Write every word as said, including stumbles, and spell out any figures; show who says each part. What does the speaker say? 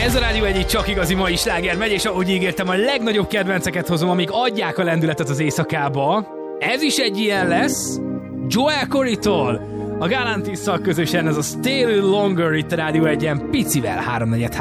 Speaker 1: Ez a Rádió egy csak igazi mai sláger megy, és ahogy ígértem, a legnagyobb kedvenceket hozom, amik adják a lendületet az éjszakába. Ez is egy ilyen lesz. Joel Corey-tól, a Galantisszal közösen ez a Stay a Little Longer itt a Rádió egyen picivel háromnegyed